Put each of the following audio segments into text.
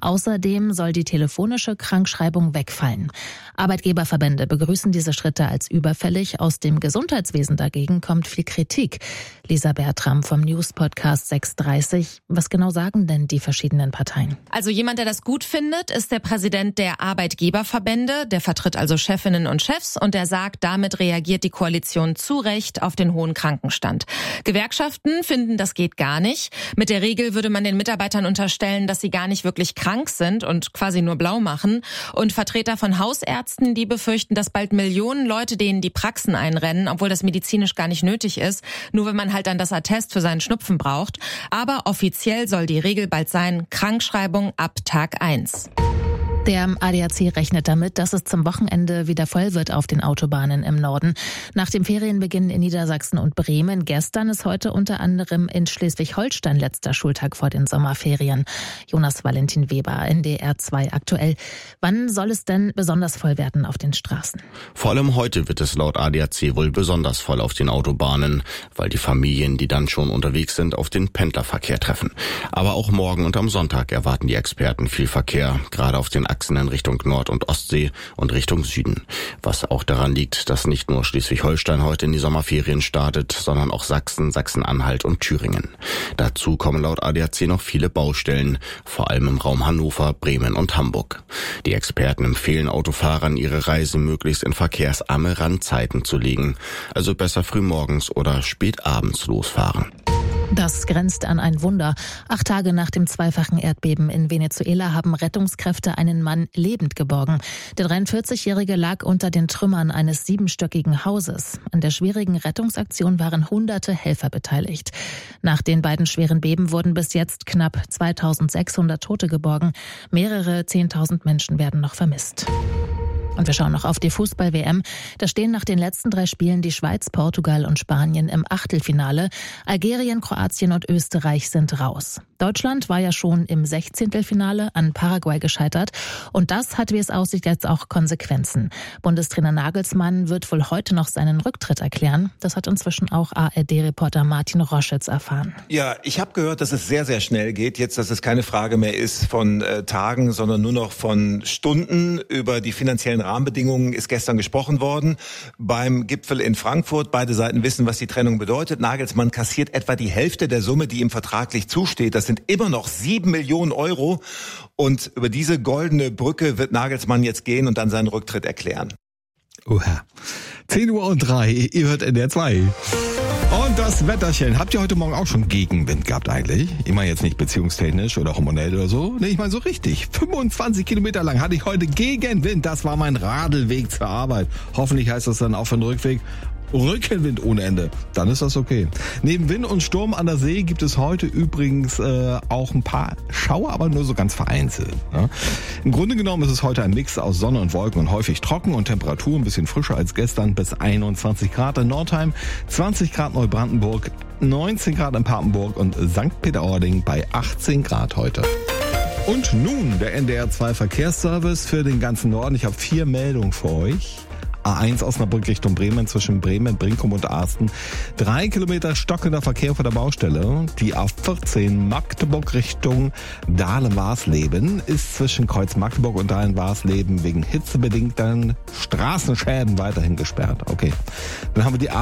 Außerdem soll die telefonische Krankschreibung wegfallen. Arbeitgeberverbände begrüßen diese Schritte als überfällig. Aus dem Gesundheitswesen dagegen kommt viel Kritik. Lisa Bertram vom News-Podcast 630. Was genau sagen denn die verschiedenen Parteien? Also jemand, der das gut findet, ist der Präsident der Arbeitgeberverbände. Der vertritt also Chefinnen und Chefs und der sagt, damit reagiert die Koalition zu Recht auf den hohen Krankenstand. Gewerkschaften finden, das geht gar nicht. Mit der Regel würde man den Mitarbeitern unterstellen, dass sie gar nicht wirklich krank sind und quasi nur blau machen. Und Vertreter von Hausärzten, die befürchten, dass bald Millionen Leute denen die Praxen einrennen, obwohl das medizinisch gar nicht nötig ist, nur wenn man halt dann das Attest für seinen Schnupfen braucht. Aber offiziell soll die Regel bald sein, Krankschreibung ab Tag 1. Der ADAC rechnet damit, dass es zum Wochenende wieder voll wird auf den Autobahnen im Norden. Nach dem Ferienbeginn in Niedersachsen und Bremen gestern ist heute unter anderem in Schleswig-Holstein letzter Schultag vor den Sommerferien. Jonas Valentin Weber, NDR 2 aktuell. Wann soll es denn besonders voll werden auf den Straßen? Vor allem heute wird es laut ADAC wohl besonders voll auf den Autobahnen, weil die Familien, die dann schon unterwegs sind, auf den Pendlerverkehr treffen. Aber auch morgen und am Sonntag erwarten die Experten viel Verkehr, gerade auf den Achsen in Richtung Nord- und Ostsee und Richtung Süden. Was auch daran liegt, dass nicht nur Schleswig-Holstein heute in die Sommerferien startet, sondern auch Sachsen, Sachsen-Anhalt und Thüringen. Dazu kommen laut ADAC noch viele Baustellen, vor allem im Raum Hannover, Bremen und Hamburg. Die Experten empfehlen Autofahrern, ihre Reise möglichst in verkehrsarme Randzeiten zu legen, also besser frühmorgens oder spät abends losfahren. Das grenzt an ein Wunder. 8 Tage nach dem zweifachen Erdbeben in Venezuela haben Rettungskräfte einen Mann lebend geborgen. Der 43-Jährige lag unter den Trümmern eines 7-stöckigen Hauses. An der schwierigen Rettungsaktion waren hunderte Helfer beteiligt. Nach den beiden schweren Beben wurden bis jetzt knapp 2600 Tote geborgen. Mehrere 10.000 Menschen werden noch vermisst. Und wir schauen noch auf die Fußball-WM. Da stehen nach den letzten 3 Spielen die Schweiz, Portugal und Spanien im Achtelfinale. Algerien, Kroatien und Österreich sind raus. Deutschland war ja schon im 16. an Paraguay gescheitert. Und das hat, wie es aussieht, jetzt auch Konsequenzen. Bundestrainer Nagelsmann wird wohl heute noch seinen Rücktritt erklären. Das hat inzwischen auch ARD-Reporter Martin Roschitz erfahren. Ja, ich habe gehört, dass es sehr, sehr schnell geht. Jetzt, dass es keine Frage mehr ist von Tagen, sondern nur noch von Stunden. Über die finanziellen Rahmenbedingungen ist gestern gesprochen worden beim Gipfel in Frankfurt. Beide Seiten wissen, was die Trennung bedeutet. Nagelsmann kassiert etwa die Hälfte der Summe, die ihm vertraglich zusteht. Das sind immer noch 7 Millionen Euro. Und über diese goldene Brücke wird Nagelsmann jetzt gehen und dann seinen Rücktritt erklären. Oha. 10:03 Uhr, ihr hört NDR 2. Und das Wetterchen. Habt ihr heute Morgen auch schon Gegenwind gehabt eigentlich? Ich meine jetzt nicht beziehungstechnisch oder hormonell oder so. Nee, ich meine so richtig. 25 Kilometer lang hatte ich heute Gegenwind. Das war mein Radelweg zur Arbeit. Hoffentlich heißt das dann auch für den Rückweg Rückenwind ohne Ende. Dann ist das okay. Neben Wind und Sturm an der See gibt es heute übrigens auch ein paar Schauer, aber nur so ganz vereinzelt. Ja. Im Grunde genommen ist es heute ein Mix aus Sonne und Wolken und häufig trocken und Temperatur ein bisschen frischer als gestern bis 21 Grad in Nordheim, 20 Grad Neubrandenburg, 19 Grad in Papenburg und St. Peter-Ording bei 18 Grad heute. Und nun der NDR 2 Verkehrsservice für den ganzen Norden. Ich habe 4 Meldungen für euch. A1 Osnabrück Richtung Bremen zwischen Bremen, Brinkum und Arsten. 3 Kilometer stockender Verkehr vor der Baustelle. Die A14 Magdeburg Richtung Dahlem-Warsleben ist zwischen Kreuz Magdeburg und Dahlem-Warsleben wegen hitzebedingten Straßenschäden weiterhin gesperrt. Okay. Dann haben wir die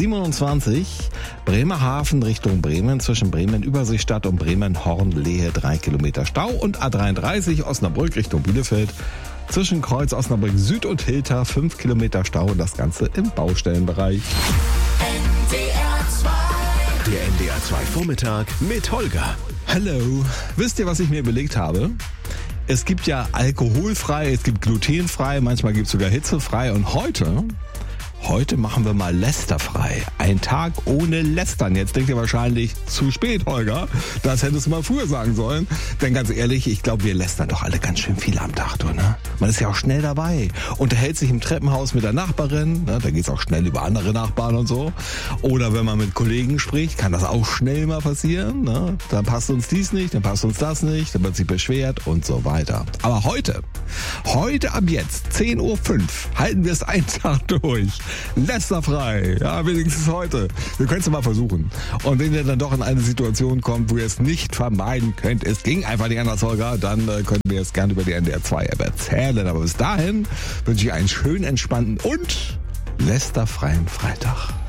A27 Bremerhaven Richtung Bremen zwischen Bremen Überseestadt und Bremen Hornlehe 3 Kilometer Stau und A33 Osnabrück Richtung Bielefeld. Zwischen Kreuz Osnabrück Süd und Hilter 5 Kilometer Stau und das Ganze im Baustellenbereich. Der NDR 2 Vormittag mit Holger. Hallo. Wisst ihr, was ich mir überlegt habe? Es gibt ja alkoholfrei, es gibt glutenfrei, manchmal gibt es sogar hitzefrei und heute machen wir mal lästerfrei. Ein Tag ohne Lästern. Jetzt denkt ihr wahrscheinlich, zu spät, Holger. Das hättest du mal früher sagen sollen. Denn ganz ehrlich, ich glaube, wir lästern doch alle ganz schön viel am Tag, ne? Man ist ja auch schnell dabei. Unterhält sich im Treppenhaus mit der Nachbarin. Ne? Da geht's auch schnell über andere Nachbarn und so. Oder wenn man mit Kollegen spricht, kann das auch schnell mal passieren. Ne? Dann passt uns dies nicht, dann passt uns das nicht, dann wird sich beschwert und so weiter. Aber heute ab jetzt, 10:05 Uhr, halten wir es einen Tag durch. lästerfrei. Ja, wenigstens heute. Wir können es mal versuchen. Und wenn ihr dann doch in eine Situation kommt, wo ihr es nicht vermeiden könnt, es ging einfach nicht anders, Holger, dann könnt ihr es gerne über die NDR 2 App erzählen. Aber bis dahin wünsche ich einen schönen, entspannten und lästerfreien Freitag.